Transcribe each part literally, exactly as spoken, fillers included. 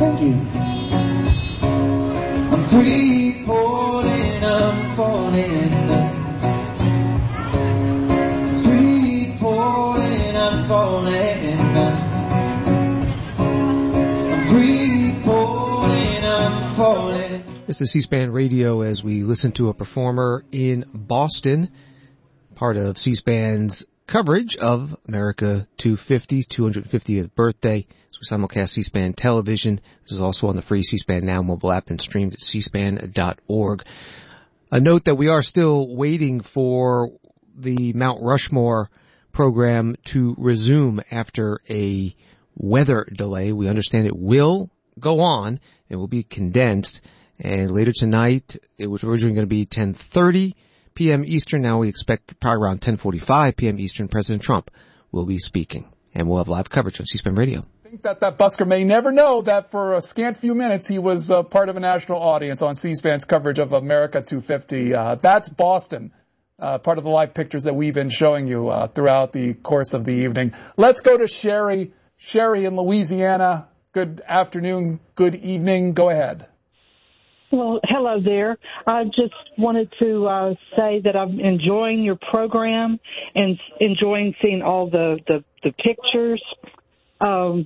Thank you. I'm free falling, I'm falling. Free falling, I'm falling. I'm free falling, I'm falling. This is C-SPAN Radio as we listen to a performer in Boston, part of C-SPAN's coverage of America two fifty's two hundred fiftieth birthday. So we simulcast C-SPAN television. This is also on the free C-SPAN Now mobile app and streamed at c span dot org. A note that we are still waiting for the Mount Rushmore program to resume after a weather delay. We understand it will go on. It will be condensed. And later tonight, it was originally going to be ten thirty p.m. Eastern. Now we expect probably around ten forty-five p.m. Eastern, President Trump will be speaking. And we'll have live coverage on C-SPAN Radio. I think that that busker may never know that for a scant few minutes he was uh, part of a national audience on C-SPAN's coverage of America two fifty. Uh, that's Boston, uh, part of the live pictures that we've been showing you uh, throughout the course of the evening. Let's go to Sherry. Sherry in Louisiana. Good afternoon, good evening. Go ahead. Well, hello there. I just wanted to uh, say that I'm enjoying your program and enjoying seeing all the, the, the pictures. Um,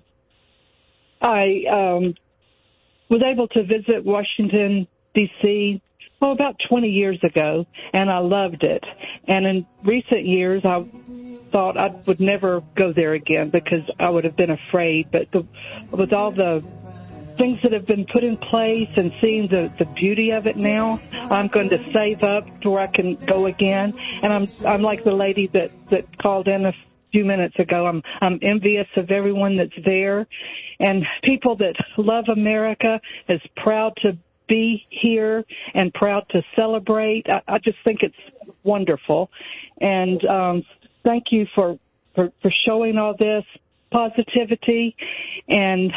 I um, was able to visit Washington, D C, oh, about twenty years ago, and I loved it. And in recent years, I thought I would never go there again because I would have been afraid. But the, with all the things that have been put in place and seeing the, the beauty of it now, I'm going to save up to where I can go again. And I'm I'm like the lady that, that called in a few minutes ago. I'm I'm envious of everyone that's there and people that love America, is proud to be here and proud to celebrate. I, I just think it's wonderful. And um, thank you for, for, for showing all this positivity. And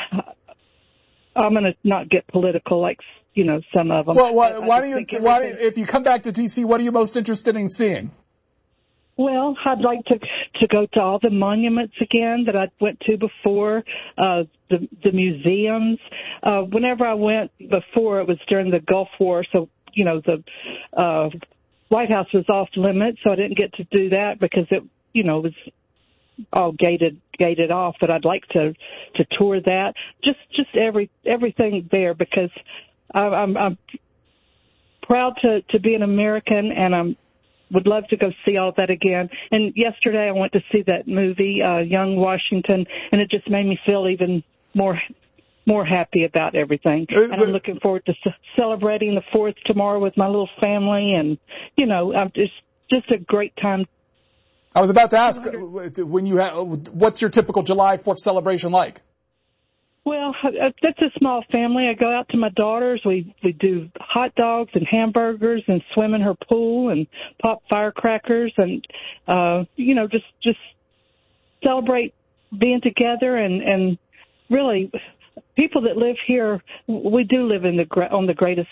I'm going to not get political like, you know, some of them. Well, why, why do you, why, if you come back to D C, what are you most interested in seeing? Well, I'd like to to go to all the monuments again that I went to before, uh, the the museums. Uh, whenever I went before, it was during the Gulf War, so, you know, the uh, White House was off limits, so I didn't get to do that because it, you know, was all gated gated off. But I'd like to to tour that, just just every everything there, because I, I'm I'm proud to to be an American, and I'm would love to go see all that again. And yesterday I went to see that movie, uh, Young Washington, and it just made me feel even more more happy about everything. And I'm looking forward to c- celebrating the fourth tomorrow with my little family, and, you know, I'm just just a great time. I was about to ask, when you have, what's your typical July fourth celebration like? Well, it's a small family. I go out to my daughter's. We we do hot dogs and hamburgers and swim in her pool and pop firecrackers and, uh, you know, just just celebrate being together. And, and really, people that live here, we do live in the on the greatest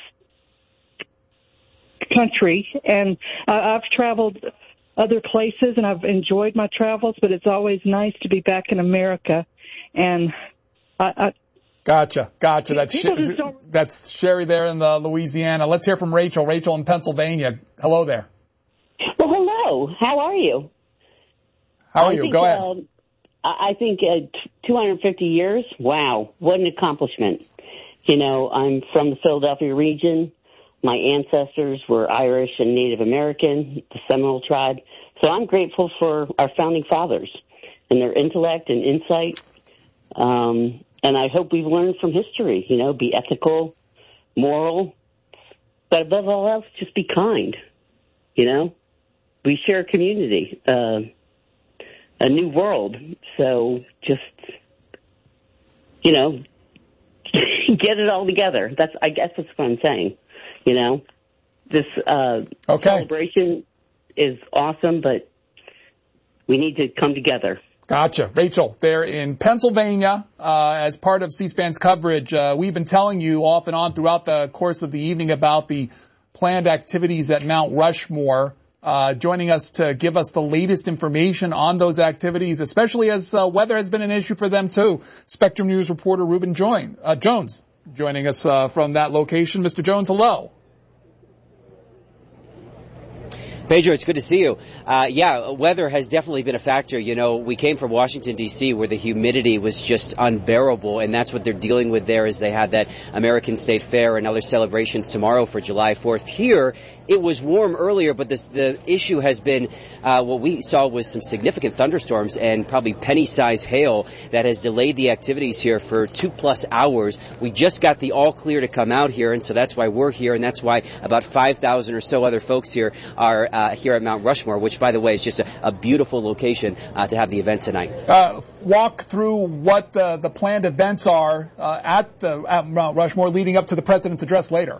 country. And uh, I've traveled other places and I've enjoyed my travels, but it's always nice to be back in America. And I, I, gotcha, gotcha. That's Sh- that's Sherry there in the Louisiana. Let's hear from Rachel. Rachel in Pennsylvania. Hello there. Well, hello. How are you? How are I you? Think, Go ahead. Uh, I think uh, two hundred fifty years. Wow, what an accomplishment! You know, I'm from the Philadelphia region. My ancestors were Irish and Native American, the Seminole tribe. So I'm grateful for our founding fathers and their intellect and insight. Um, and I hope we've learned from history, you know, be ethical, moral, but above all else, just be kind. You know, we share a community, uh, a new world. So just, you know, get it all together. That's, I guess that's what I'm saying. You know, this uh, okay. celebration is awesome, but we need to come together. Gotcha. Rachel, there in Pennsylvania, uh, as part of C-SPAN's coverage, uh, we've been telling you off and on throughout the course of the evening about the planned activities at Mount Rushmore. Uh, uh, joining us to give us the latest information on those activities, especially as uh, weather has been an issue for them too. Spectrum News reporter Reuben Join, uh, Jones joining us uh, from that location. Mister Jones, hello. Pedro, it's good to see you. Uh, yeah, weather has definitely been a factor. You know, we came from Washington, D C, where the humidity was just unbearable, and that's what they're dealing with there as they had that American State Fair and other celebrations tomorrow for July fourth. Here, it was warm earlier, but this, the issue has been uh, what we saw was some significant thunderstorms and probably penny-sized hail that has delayed the activities here for two-plus hours. We just got the all-clear to come out here, and so that's why we're here, and that's why about five thousand or so other folks here are Uh, here at Mount Rushmore, which, by the way, is just a, a beautiful location uh, to have the event tonight. Uh, walk through what the, the planned events are uh, at the at Mount Rushmore leading up to the president's address later.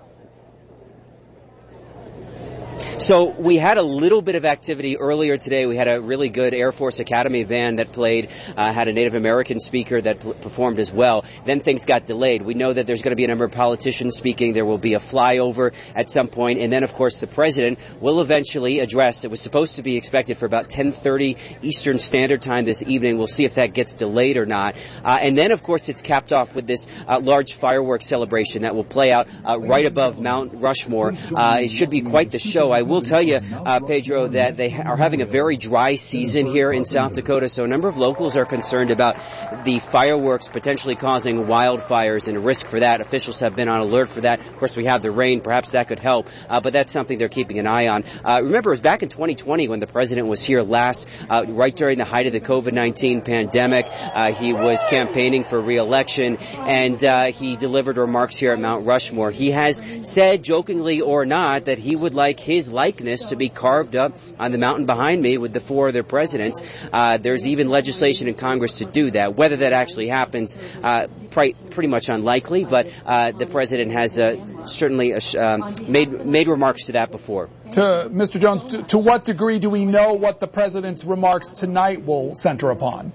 So we had a little bit of activity earlier today. We had a really good Air Force Academy band that played, uh, had a Native American speaker that p- performed as well. Then things got delayed. We know that there's going to be a number of politicians speaking. There will be a flyover at some point. And then, of course, the president will eventually address. It was supposed to be expected for about ten thirty Eastern Standard Time this evening. We'll see if that gets delayed or not. Uh, and then, of course, it's capped off with this uh, large fireworks celebration that will play out uh, right above Mount Rushmore. Uh, it should be quite the show. I will tell you, uh, Pedro, that they ha- are having a very dry season here in South Dakota, so a number of locals are concerned about the fireworks potentially causing wildfires and a risk for that. Officials have been on alert for that. Of course, we have the rain. Perhaps that could help, uh, but that's something they're keeping an eye on. Uh, remember, it was back in twenty twenty when the president was here last, uh, right during the height of the COVID nineteen pandemic. Uh, he was campaigning for re-election, and uh, he delivered remarks here at Mount Rushmore. He has said, jokingly or not, that he would like his likeness to be carved up on the mountain behind me with the four other presidents. Uh, there's even legislation in Congress to do that. Whether that actually happens, uh, pr- pretty much unlikely, but uh, the president has uh, certainly uh, um, made made remarks to that before. To Mister Jones, to, to what degree do we know what the president's remarks tonight will center upon?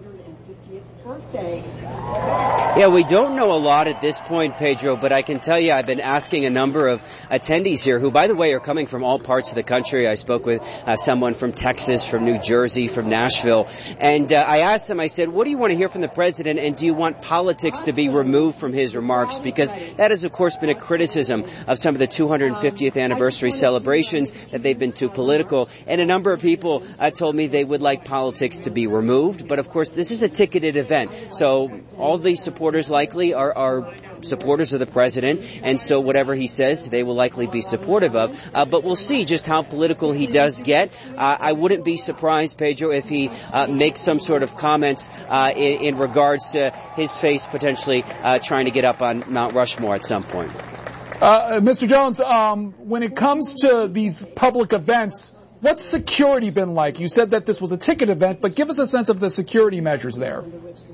Yeah, we don't know a lot at this point, Pedro, but I can tell you I've been asking a number of attendees here who, by the way, are coming from all parts of the country. I spoke with uh, someone from Texas, from New Jersey, from Nashville, and uh, I asked them, I said, what do you want to hear from the president, and do you want politics to be removed from his remarks? Because that has, of course, been a criticism of some of the two hundred fiftieth anniversary celebrations, that they've been too political, and a number of people uh, told me they would like politics to be removed, but of course this is a ticketed event, so all these supporters likely are, are supporters of the president, and so whatever he says, they will likely be supportive of. Uh, but we'll see just how political he does get. Uh, I wouldn't be surprised, Pedro, if he uh, makes some sort of comments uh, in, in regards to his face potentially uh, trying to get up on Mount Rushmore at some point. Uh, Mister Jones, um, when it comes to these public events, what's security been like? You said that this was a ticket event, but give us a sense of the security measures there.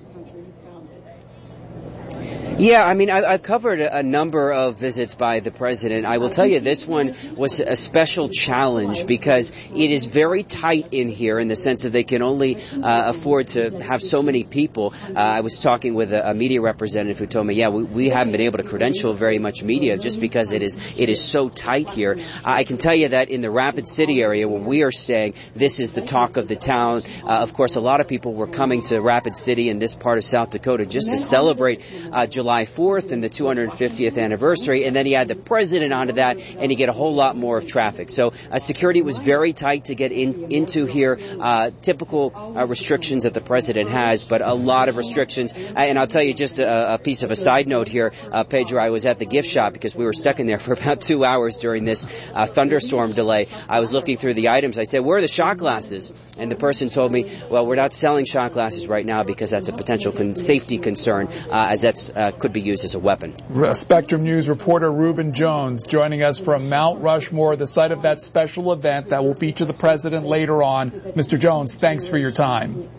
Yeah, I mean, I, I've covered a, a number of visits by the president. I will tell you this one was a special challenge because it is very tight in here in the sense that they can only uh, afford to have so many people. Uh, I was talking with a, a media representative who told me, yeah, we, we haven't been able to credential very much media just because it is it is so tight here. Uh, I can tell you that in the Rapid City area where we are staying, this is the talk of the town. Uh, of course, a lot of people were coming to Rapid City in this part of South Dakota just to celebrate uh, July fourth and the two hundred fiftieth anniversary, and then he had the president onto that, and you get a whole lot more of traffic. So uh, security was very tight to get in, into here. Uh, typical uh, restrictions that the president has, but a lot of restrictions. Uh, and I'll tell you just a, a piece of a side note here, uh, Pedro, I was at the gift shop because we were stuck in there for about two hours during this uh, thunderstorm delay. I was looking through the items. I said, where are the shot glasses? And the person told me, well, we're not selling shot glasses right now because that's a potential con- safety concern, uh, as that's uh, could be used as a weapon. Spectrum News reporter Reuben Jones joining us from Mount Rushmore, the site of that special event that will feature the president later on. Mister Jones, thanks for your time.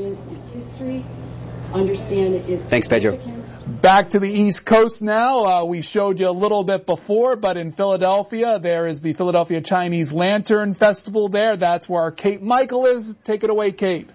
Thanks, Pedro. Back to the East Coast now. Uh, we showed you a little bit before, but in Philadelphia, there is the Philadelphia Chinese Lantern Festival there. That's where our Kate Michael is. Take it away, Kate.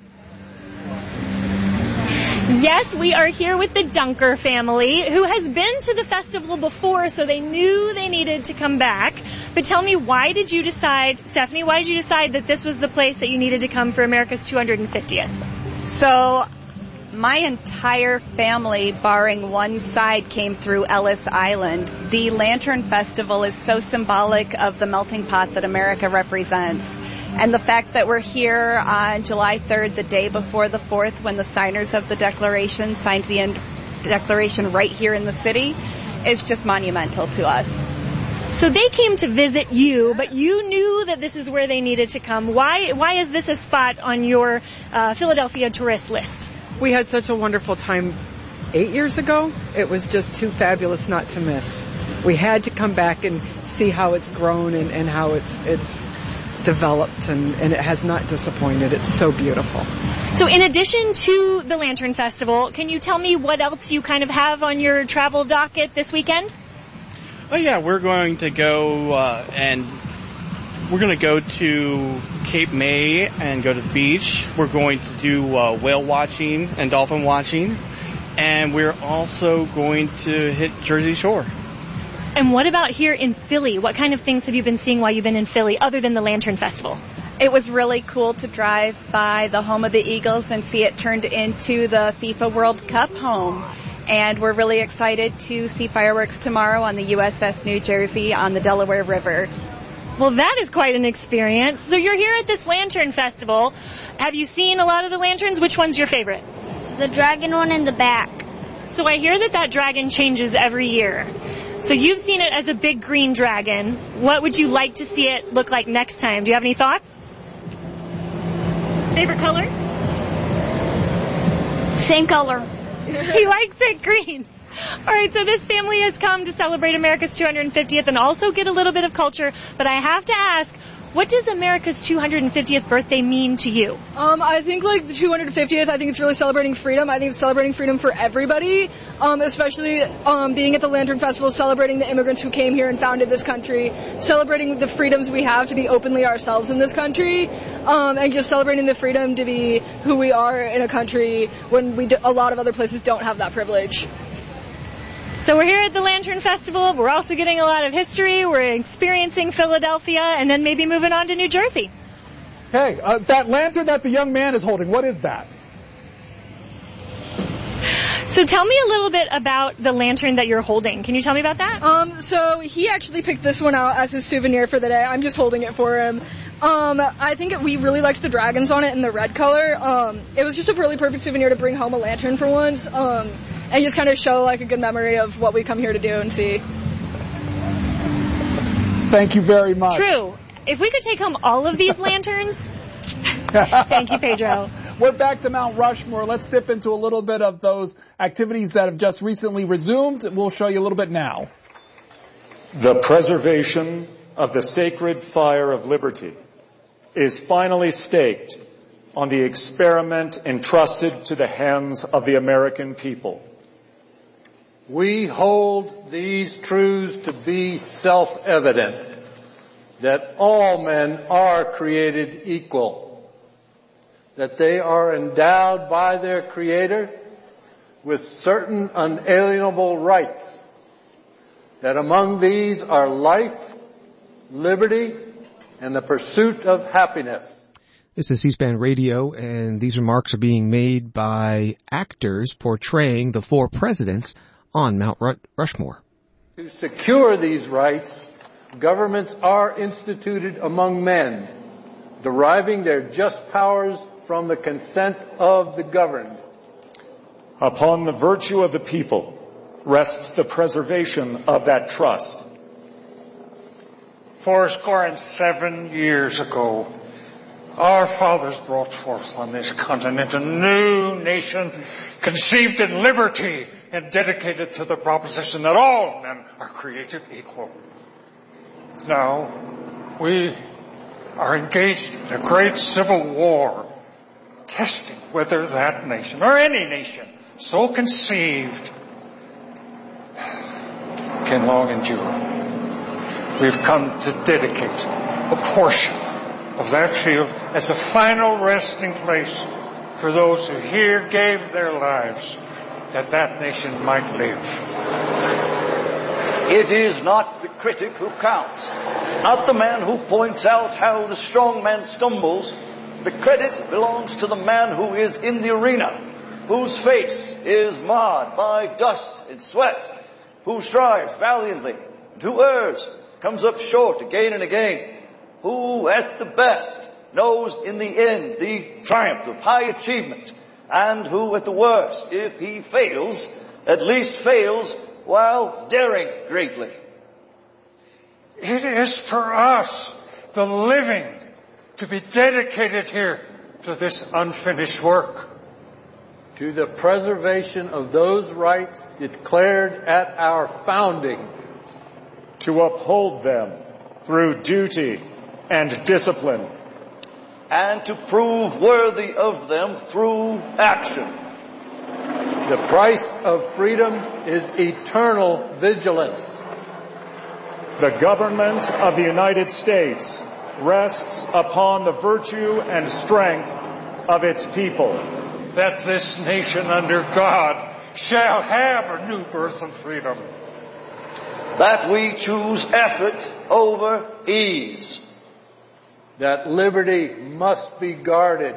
Yes, we are here with the Dunker family, who has been to the festival before, so they knew they needed to come back. But tell me, why did you decide, Stephanie, why did you decide that this was the place that you needed to come for America's two hundred fiftieth? So my entire family, barring one side, came through Ellis Island. The Lantern Festival is so symbolic of the melting pot that America represents. And the fact that we're here on July third, the day before the fourth, when the signers of the Declaration signed the Declaration right here in the city, is just monumental to us. So they came to visit you, but you knew that this is where they needed to come. Why Why is this a spot on your uh, Philadelphia tourist list? We had such a wonderful time eight years ago. It was just too fabulous not to miss. We had to come back and see how it's grown and, and how it's it's developed, and, and it has not disappointed. It's so beautiful. So in addition to the Lantern Festival, can you tell me what else you kind of have on your travel docket this weekend? Oh yeah, we're going to go uh, and we're going to go to Cape May and go to the beach. We're going to do uh, whale watching and dolphin watching, and we're also going to hit Jersey Shore. And what about here in Philly? What kind of things have you been seeing while you've been in Philly other than the Lantern Festival? It was really cool to drive by the home of the Eagles and see it turned into the FIFA World Cup home. And we're really excited to see fireworks tomorrow on the U S S New Jersey on the Delaware River. Well, that is quite an experience. So you're here at this Lantern Festival. Have you seen a lot of the lanterns? Which one's your favorite? The dragon one in the back. So I hear that that dragon changes every year. So you've seen it as a big green dragon. What would you like to see it look like next time? Do you have any thoughts? Favorite color? Same color. He likes it green. All right, so this family has come to celebrate America's two hundred fiftieth and also get a little bit of culture. But I have to ask, what does America's two hundred fiftieth birthday mean to you? Um, I think like the two hundred fiftieth, I think it's really celebrating freedom. I think it's celebrating freedom for everybody, um, especially um, being at the Lantern Festival, celebrating the immigrants who came here and founded this country, celebrating the freedoms we have to be openly ourselves in this country, um, and just celebrating the freedom to be who we are in a country when we do, a lot of other places don't have that privilege. So we're here at the Lantern Festival. We're also getting a lot of history. We're experiencing Philadelphia and then maybe moving on to New Jersey. Hey, uh, that lantern that the young man is holding, what is that? So tell me a little bit about the lantern that you're holding. Can you tell me about that? Um, so he actually picked this one out as his souvenir for the day. I'm just holding it for him. Um, I think it, we really liked the dragons on it in the red color. Um, it was just a really perfect souvenir to bring home a lantern for once. Um, and just kind of show like a good memory of what we come here to do and see. Thank you very much. True. If we could take home all of these lanterns. Thank you, Pedro. We're back to Mount Rushmore. Let's dip into a little bit of those activities that have just recently resumed. We'll show you a little bit now. The preservation of the sacred fire of liberty is finally staked on the experiment entrusted to the hands of the American people. We hold these truths to be self-evident, that all men are created equal, that they are endowed by their Creator with certain unalienable rights, that among these are life, liberty, and the pursuit of happiness. This is C-SPAN Radio, and these remarks are being made by actors portraying the four presidents on Mount Rushmore. To secure these rights, governments are instituted among men, deriving their just powers from the consent of the governed. Upon the virtue of the people rests the preservation of that trust. Fourscore and seven years ago, our fathers brought forth on this continent a new nation conceived in liberty and dedicated to the proposition that all men are created equal. Now, we are engaged in a great civil war, testing whether that nation, or any nation, so conceived, can long endure. We've come to dedicate a portion of that field as a final resting place for those who here gave their lives that that nation might live. It is not the critic who counts, not the man who points out how the strong man stumbles. The credit belongs to the man who is in the arena, whose face is marred by dust and sweat, who strives valiantly, and who errs, comes up short again and again, who at the best knows in the end the triumph of high achievement, and who at the worst, if he fails, at least fails while daring greatly. It is for us, the living, to be dedicated here to this unfinished work. To the preservation of those rights declared at our founding. To uphold them through duty and discipline. And to prove worthy of them through action. The price of freedom is eternal vigilance. The government of the United States rests upon the virtue and strength of its people. That this nation under God shall have a new birth of freedom. That we choose effort over ease. That liberty must be guarded.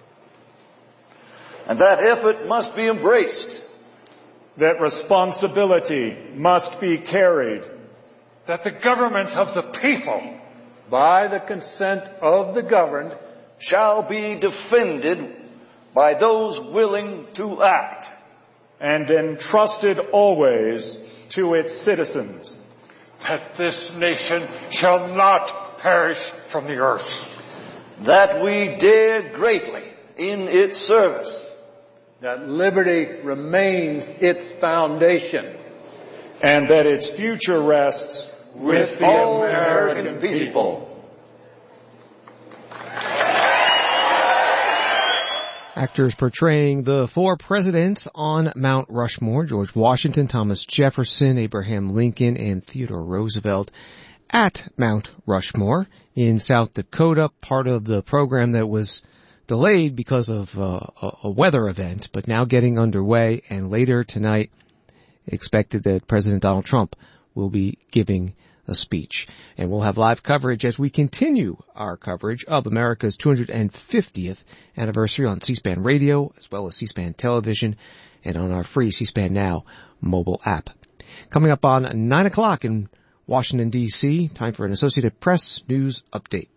And that effort must be embraced. That responsibility must be carried. That the government of the people, by the consent of the governed, shall be defended by those willing to act. And entrusted always to its citizens. That this nation shall not perish from the earth. That we dare greatly in its service. That liberty remains its foundation. And that its future rests with, with the all American, American people. people. Actors portraying the four presidents on Mount Rushmore: George Washington, Thomas Jefferson, Abraham Lincoln, and Theodore Roosevelt at Mount Rushmore in South Dakota, part of the program that was delayed because of uh, a weather event, but now getting underway, and later tonight expected that President Donald Trump will be giving a speech. And we'll have live coverage as we continue our coverage of America's two hundred fiftieth anniversary on C-SPAN Radio, as well as C-SPAN Television, and on our free C-SPAN Now mobile app. Coming up on nine o'clock in Washington, D C, time for an Associated Press News Update.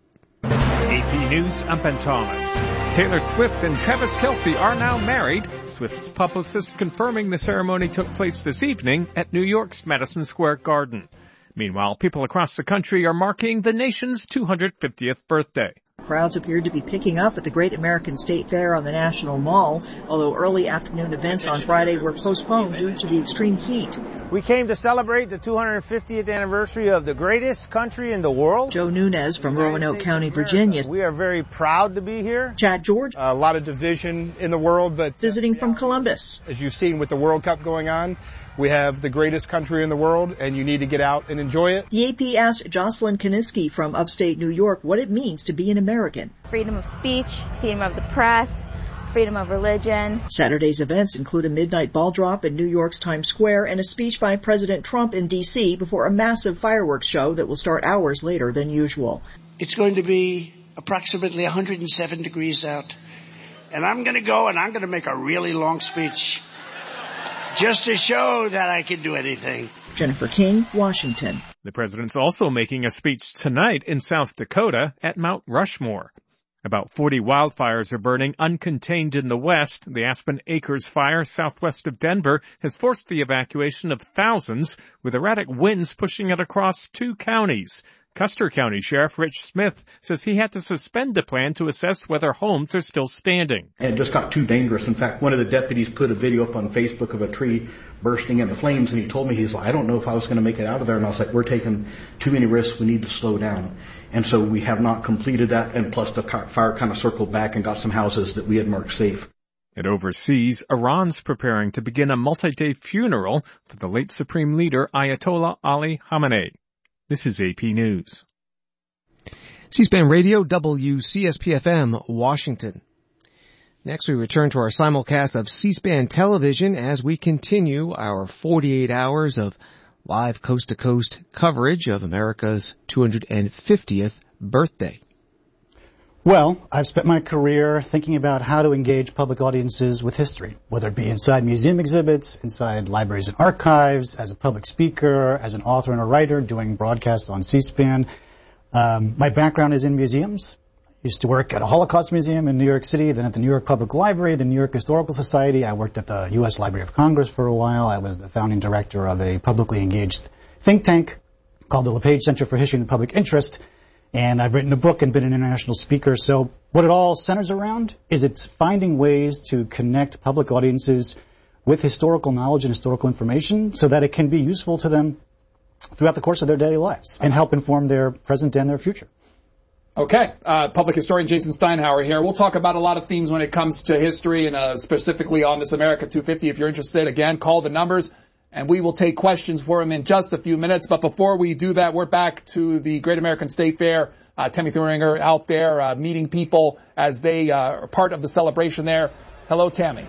A P News, I'm Ben Thomas. Taylor Swift and Travis Kelce are now married. Swift's publicist confirming the ceremony took place this evening at New York's Madison Square Garden. Meanwhile, people across the country are marking the nation's two hundred fiftieth birthday. Crowds appeared to be picking up at the Great American State Fair on the National Mall, although early afternoon events on Friday were postponed due to the extreme heat. We came to celebrate the two hundred fiftieth anniversary of the greatest country in the world. Joe Nunez from Roanoke County, Virginia. We are very proud to be here. Chad George. A lot of division in the world, but visiting from Columbus. As you've seen with the World Cup going on, we have the greatest country in the world, and you need to get out and enjoy it. The A P asked Jocelyn Kaniski from upstate New York what it means to be an American. Freedom of speech, freedom of the press, freedom of religion. Saturday's events include a midnight ball drop in New York's Times Square and a speech by President Trump in D C before a massive fireworks show that will start hours later than usual. It's going to be approximately one hundred seven degrees out, and I'm going to go and I'm going to make a really long speech just to show that I can do anything. Jennifer King, Washington. The president's also making a speech tonight in South Dakota at Mount Rushmore. About forty wildfires are burning uncontained in the west. The Aspen Acres fire southwest of Denver has forced the evacuation of thousands, with erratic winds pushing it across two counties. Custer County Sheriff Rich Smith says he had to suspend the plan to assess whether homes are still standing. And it just got too dangerous. In fact, one of the deputies put a video up on Facebook of a tree bursting into flames, and he told me, he's like, I don't know if I was going to make it out of there. And I was like, we're taking too many risks. We need to slow down. And so we have not completed that, and plus the fire kind of circled back and got some houses that we had marked safe. And overseas, Iran's preparing to begin a multi-day funeral for the late Supreme Leader Ayatollah Ali Khamenei. This is A P News. C-SPAN Radio, W C S P F M, Washington. Next, we return to our simulcast of C-SPAN Television as we continue our forty-eight hours of live coast-to-coast coverage of America's two hundred fiftieth birthday. Well, I've spent my career thinking about how to engage public audiences with history, whether it be inside museum exhibits, inside libraries and archives, as a public speaker, as an author and a writer, doing broadcasts on C-SPAN. Um, my background is in museums. I used to work at a Holocaust museum in New York City, then at the New York Public Library, the New York Historical Society. I worked at the U S Library of Congress for a while. I was the founding director of a publicly engaged think tank called the LePage Center for History and Public Interest. And I've written a book and been an international speaker. So what it all centers around is it's finding ways to connect public audiences with historical knowledge and historical information so that it can be useful to them throughout the course of their daily lives and help inform their present and their future. Okay. Uh, public historian Jason Steinhauer here. We'll talk about a lot of themes when it comes to history and uh, specifically on this America two fifty. If you're interested, again, call the numbers. And we will take questions for him in just a few minutes. But before we do that, we're back to the Great American State Fair. Uh, Tammy Thuringer out there uh, meeting people as they uh, are part of the celebration there. Hello, Tammy.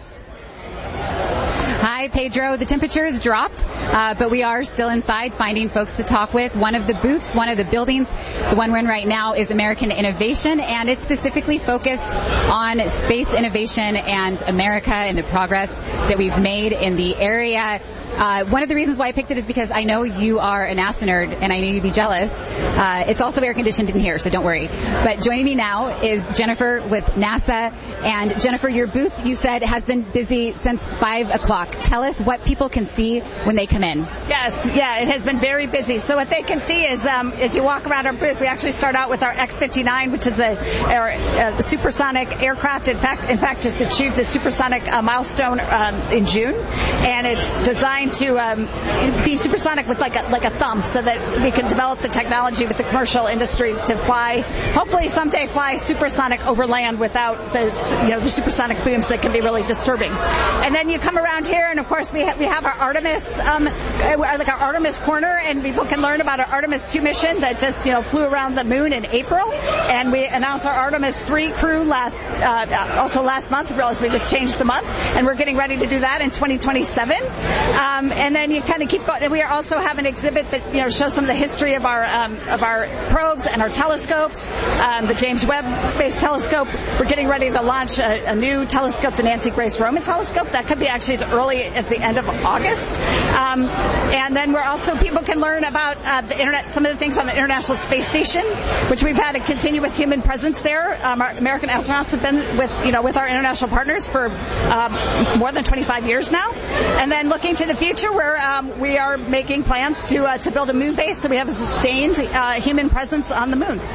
Hi, Pedro. The temperature's dropped, uh, but we are still inside finding folks to talk with. One of the booths, one of the buildings, the one we're in right now, is American Innovation, and it's specifically focused on space innovation and America and the progress that we've made in the area. Uh, one of the reasons why I picked it is because I know you are a NASA nerd, and I know you'd be jealous. Uh, it's also air conditioned in here, so don't worry. But joining me now is Jennifer with NASA. And Jennifer, your booth, you said, has been busy since five o'clock. Tell us what people can see when they come in. Yes, yeah, it has been very busy. So what they can see is, um, as you walk around our booth, we actually start out with our X fifty-nine, which is a, a, a supersonic aircraft. In fact, in fact, just achieved the supersonic uh, milestone um, in June, and it's designed to um, be supersonic with like a, like a thumb, so that we can develop the technology with the commercial industry to fly, hopefully someday fly supersonic over land without the, you know, the supersonic booms that can be really disturbing. And then you come around here, and of course we have, we have our Artemis, um, like our Artemis corner, and people can learn about our Artemis two mission that just, you know, flew around the moon in April. And we announced our Artemis three crew last, uh, also last month. We realized we just changed the month, and we're getting ready to do that in twenty twenty-seven. Um, and then you kind of keep going. And we also have an exhibit that, you know, shows some of the history of our um, of our probes and our telescopes. Um, the James Webb Space Telescope. We're getting ready to launch a, a new telescope, the Nancy Grace Roman Telescope. That could be actually as early as the end of August. Um, and then we're also, people can learn about uh, the internet, some of the things on the International Space Station, which we've had a continuous human presence there. Um, our American astronauts have been with, you know, with our international partners for um, more than twenty-five years now. And then looking to the future, where um, we are making plans to uh, to build a moon base, so we have a sustained uh, human presence on the moon.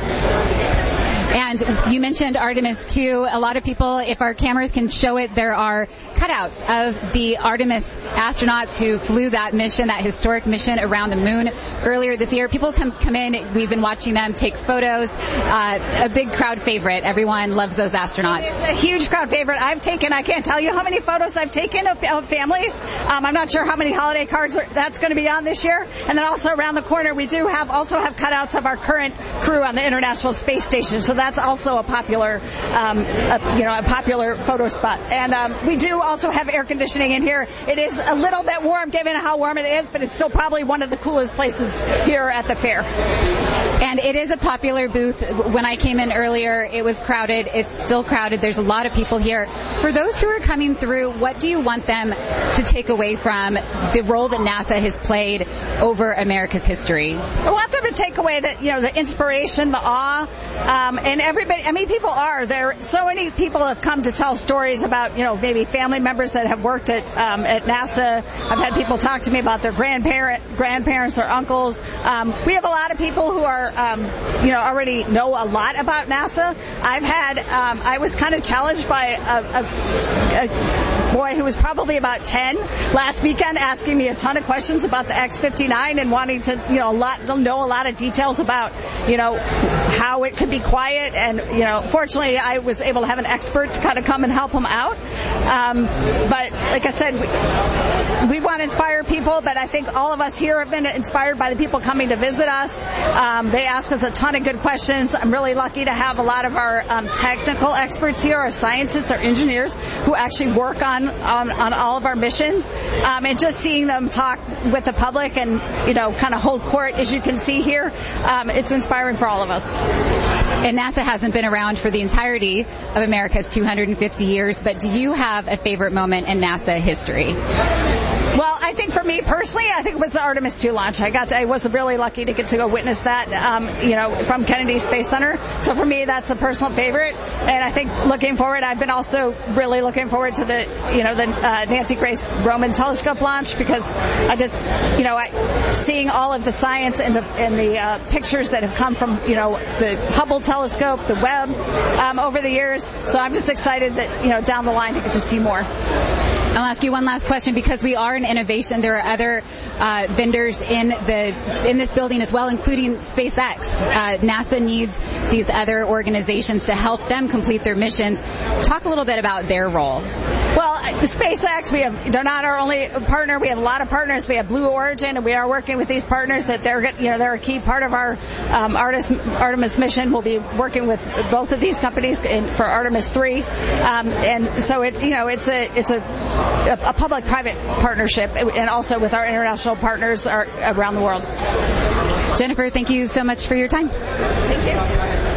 And you mentioned Artemis two. A lot of people, if our cameras can show it, there are cutouts of the Artemis astronauts who flew that mission, that historic mission around the moon earlier this year. People come come in. We've been watching them take photos. Uh, a big crowd favorite. Everyone loves those astronauts. It's a huge crowd favorite. I've taken, I can't tell you how many photos I've taken of, of families. Um, I'm not sure how many holiday cards are, that's going to be on this year. And then also around the corner, we do have also have cutouts of our current crew on the International Space Station. So that's also a popular, um, a, you know, a popular photo spot. And um, we do also have air conditioning in here. It is a little bit warm given how warm it is, but it's still probably one of the coolest places here at the fair. And it is a popular booth. When I came in earlier, it was crowded. It's still crowded. There's a lot of people here. For those who are coming through, what do you want them to take away from the role that NASA has played over America's history? I want them to take away that, you know, the inspiration, the awe, um, and everybody, I mean, people are there. So many people have come to tell stories about, you know, maybe family members that have worked at, um, at NASA. I've had people talk to me about their grandparent, grandparents or uncles. Um, we have a lot of people who are, um, you know, already know a lot about NASA. I've had, um, I was kind of challenged by a, a, a boy who was probably about ten last weekend, asking me a ton of questions about the X fifty-nine and wanting to, you know, a lot, know a lot of details about, you know, how it could be quiet. And, you know, fortunately, I was able to have an expert to kind of come and help him out. Um, but like I said, we, we want to inspire people, but I think all of us here have been inspired by the people coming to visit us. Um, they ask us a ton of good questions. I'm really lucky to have a lot of our um, technical experts here, our scientists, our engineers, who actually work on on, on all of our missions. Um, and just seeing them talk with the public and, you know, kind of hold court, as you can see here, um, it's inspiring for all of us. And NASA hasn't been around for the entirety of America's two hundred fifty years, but do you have a favorite moment in NASA history? Well, I think for me personally, I think it was the Artemis two launch. I got to, I was really lucky to get to go witness that, um, you know, from Kennedy Space Center. So for me, that's a personal favorite. And I think looking forward, I've been also really looking forward to the, you know, the uh, Nancy Grace Roman telescope launch, because I just, you know, I, seeing all of the science and the and the uh, pictures that have come from, you know, the Hubble telescope, the Webb, um, over the years. So I'm just excited that, you know, down the line to get to see more. I'll ask you one last question, because we are an innovation. There are other uh, vendors in the in this building as well, including SpaceX. Uh, NASA needs these other organizations to help them complete their missions. Talk a little bit about their role. Well, the SpaceX, we have, they're not our only partner. We have a lot of partners. We have Blue Origin, and we are working with these partners that they're, you know, they're a key part of our um, Artemis, Artemis mission. We'll be working with both of these companies in, for Artemis three. Um, and so it, you know, it's a, it's a, a public-private partnership, and also with our international partners are, around the world. Jennifer, thank you so much for your time. Thank you.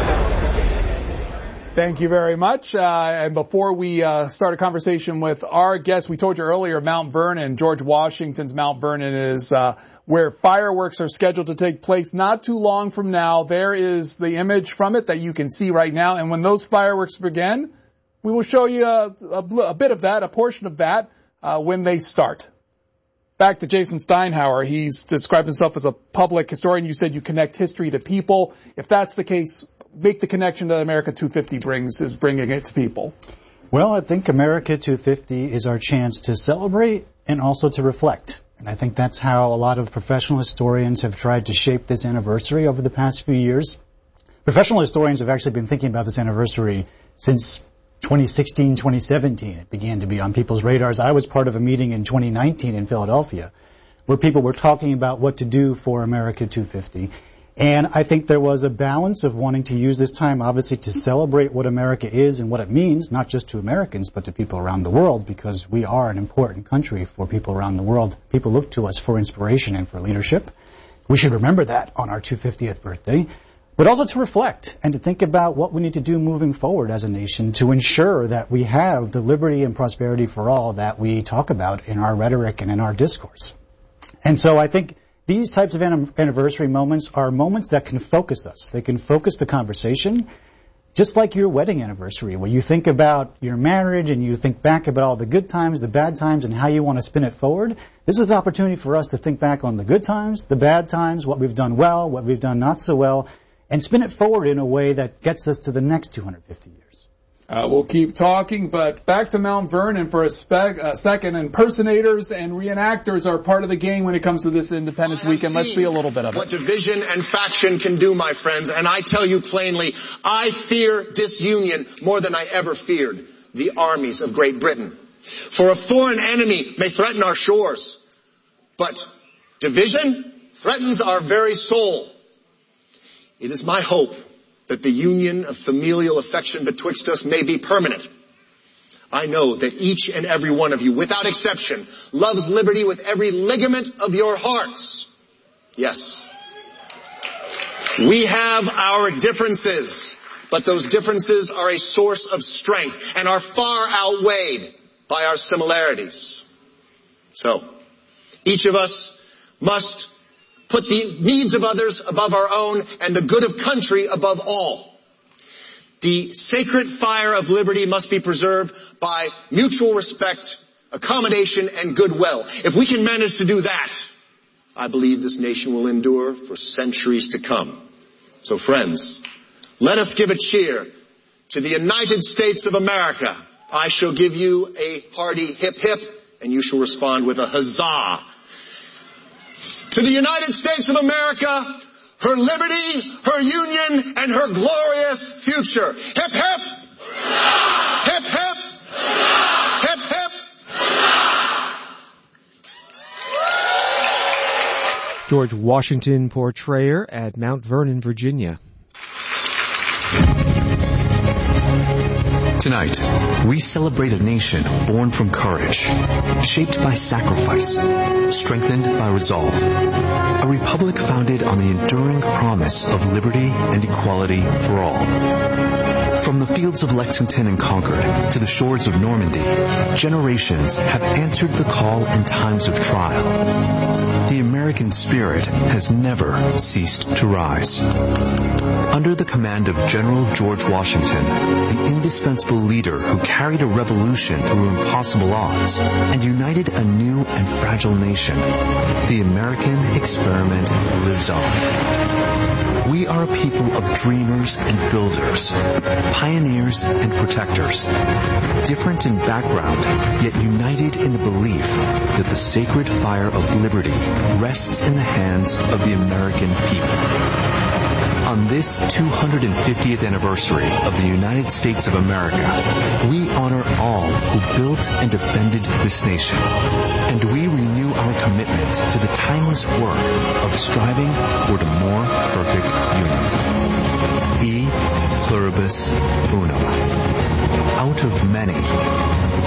Thank you very much. Uh, and before we uh, start a conversation with our guest, we told you earlier, Mount Vernon, George Washington's Mount Vernon is uh, where fireworks are scheduled to take place not too long from now. There is the image from it that you can see right now. And when those fireworks begin, we will show you a, a, a bit of that, a portion of that, uh, when they start. Back to Jason Steinhauer. He's described himself as a public historian. You said you connect history to people. If that's the case, make the connection that America two fifty brings, is bringing it to people. Well, I think America two fifty is our chance to celebrate and also to reflect. And I think that's how a lot of professional historians have tried to shape this anniversary over the past few years. Professional historians have actually been thinking about this anniversary since twenty sixteen, twenty seventeen. It began to be on people's radars. I was part of a meeting in twenty nineteen in Philadelphia where people were talking about what to do for America two fifty. And I think there was a balance of wanting to use this time, obviously, to celebrate what America is and what it means, not just to Americans, but to people around the world, because we are an important country for people around the world. People look to us for inspiration and for leadership. We should remember that on our two hundred fiftieth birthday, but also to reflect and to think about what we need to do moving forward as a nation to ensure that we have the liberty and prosperity for all that we talk about in our rhetoric and in our discourse. And so I think these types of anniversary moments are moments that can focus us. They can focus the conversation, just like your wedding anniversary, where you think about your marriage and you think back about all the good times, the bad times, and how you want to spin it forward. This is an opportunity for us to think back on the good times, the bad times, what we've done well, what we've done not so well, and spin it forward in a way that gets us to the next two hundred fifty years. Uh, we'll keep talking, but back to Mount Vernon for a, spec, a second. Impersonators and reenactors are part of the game when it comes to this Independence Weekend. Let's see a little bit of it. What division and faction can do, my friends, and I tell you plainly, I fear disunion more than I ever feared the armies of Great Britain. For a foreign enemy may threaten our shores, but division threatens our very soul. It is my hope that the union of familial affection betwixt us may be permanent. I know that each and every one of you, without exception, loves liberty with every ligament of your hearts. Yes. We have our differences, but those differences are a source of strength and are far outweighed by our similarities. So, each of us must put the needs of others above our own and the good of country above all. The sacred fire of liberty must be preserved by mutual respect, accommodation, and goodwill. If we can manage to do that, I believe this nation will endure for centuries to come. So friends, let us give a cheer to the United States of America. I shall give you a hearty hip hip, and you shall respond with a huzzah. To the United States of America, her liberty, her union, and her glorious future. Hip hip! Hip hip! George Washington portrayer at Mount Vernon, Virginia. Tonight, we celebrate a nation born from courage, shaped by sacrifice, strengthened by resolve. A republic founded on the enduring promise of liberty and equality for all. From the fields of Lexington and Concord to the shores of Normandy, generations have answered the call in times of trial. The American spirit has never ceased to rise. Under the command of General George Washington, the indispensable leader who carried a revolution through impossible odds and united a new and fragile nation, the American experiment lives on. We are a people of dreamers and builders, pioneers and protectors, different in background, yet united in the belief that the sacred fire of liberty rests in the hands of the American people. On this two hundred fiftieth anniversary of the United States of America, we honor all who built and defended this nation, and we renew our commitment to the timeless work of striving toward a more perfect union. E pluribus unum. Out of many,